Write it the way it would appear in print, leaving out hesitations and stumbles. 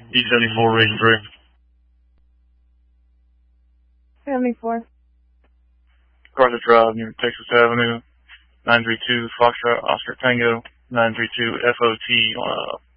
E74 reading 3. 74. Carthage Drive near Texas Avenue, 932 Foxtrot Oscar Tango, 932 FOT